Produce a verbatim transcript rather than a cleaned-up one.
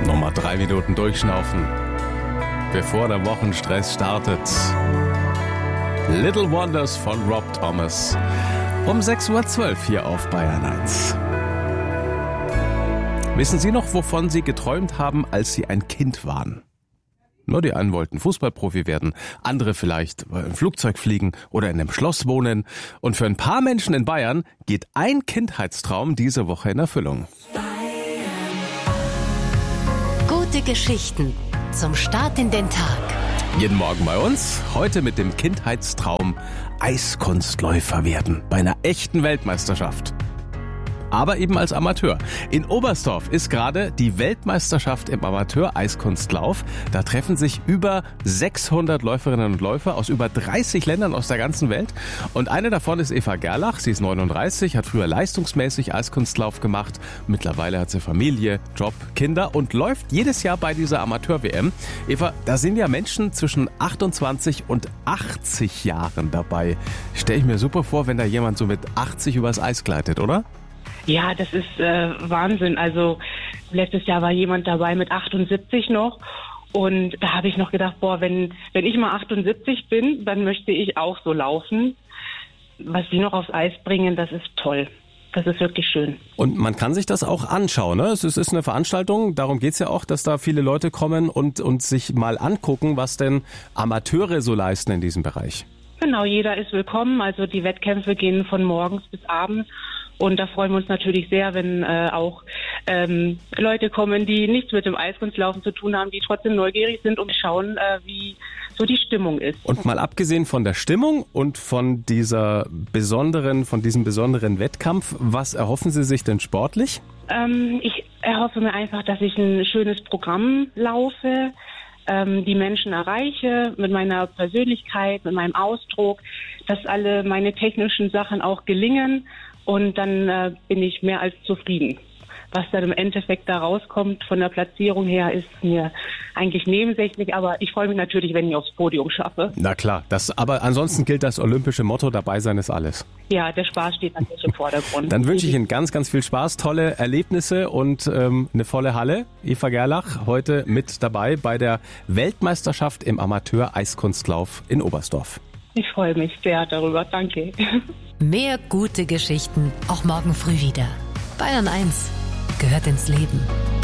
Nochmal drei Minuten durchschnaufen, bevor der Wochenstress startet. Little Wonders von Rob Thomas. Um sechs Uhr zwölf hier auf Bayern eins. Wissen Sie noch, wovon Sie geträumt haben, als Sie ein Kind waren? Nur die einen wollten Fußballprofi werden, andere vielleicht im Flugzeug fliegen oder in einem Schloss wohnen. Und für ein paar Menschen in Bayern geht ein Kindheitstraum diese Woche in Erfüllung. Gute Geschichten zum Start in den Tag. Jeden Morgen bei uns, heute mit dem Kindheitstraum Eiskunstläufer werden bei einer echten Weltmeisterschaft. Aber eben als Amateur. In Oberstdorf ist gerade die Weltmeisterschaft im Amateur-Eiskunstlauf. Da treffen sich über sechshundert Läuferinnen und Läufer aus über dreißig Ländern aus der ganzen Welt. Und eine davon ist Eva Gerlach. Sie ist neununddreißig, hat früher leistungsmäßig Eiskunstlauf gemacht. Mittlerweile hat sie Familie, Job, Kinder und läuft jedes Jahr bei dieser Amateur-W M. Eva, da sind ja Menschen zwischen achtundzwanzig und achtzig Jahren dabei. Stelle ich mir super vor, wenn da jemand so mit achtzig übers Eis gleitet, oder? Ja, das ist äh, Wahnsinn. Also letztes Jahr war jemand dabei mit achtundsiebzig noch und da habe ich noch gedacht, boah, wenn wenn ich mal achtundsiebzig bin, dann möchte ich auch so laufen. Was die noch aufs Eis bringen, das ist toll. Das ist wirklich schön. Und man kann sich das auch anschauen, ne? Es ist eine Veranstaltung, darum geht's ja auch, dass da viele Leute kommen und, und sich mal angucken, was denn Amateure so leisten in diesem Bereich. Genau, jeder ist willkommen. Also die Wettkämpfe gehen von morgens bis abends. Und da freuen wir uns natürlich sehr, wenn äh, auch ähm, Leute kommen, die nichts mit dem Eiskunstlaufen zu tun haben, die trotzdem neugierig sind und schauen, äh, wie so die Stimmung ist. Und mal abgesehen von der Stimmung und von dieser besonderen, von diesem besonderen Wettkampf, was erhoffen Sie sich denn sportlich? Ähm, ich erhoffe mir einfach, dass ich ein schönes Programm laufe, ähm, die Menschen erreiche mit meiner Persönlichkeit, mit meinem Ausdruck, dass alle meine technischen Sachen auch gelingen. Und dann äh, bin ich mehr als zufrieden. Was dann im Endeffekt da rauskommt von der Platzierung her, ist mir eigentlich nebensächlich. Aber ich freue mich natürlich, wenn ich aufs Podium schaffe. Na klar, das, aber ansonsten gilt das olympische Motto, dabei sein ist alles. Ja, der Spaß steht natürlich im Vordergrund. Dann wünsche ich Ihnen ganz, ganz viel Spaß, tolle Erlebnisse und ähm, eine volle Halle. Eva Gerlach heute mit dabei bei der Weltmeisterschaft im Amateur-Eiskunstlauf in Oberstdorf. Ich freue mich sehr darüber. Danke. Mehr gute Geschichten auch morgen früh wieder. Bayern eins gehört ins Leben.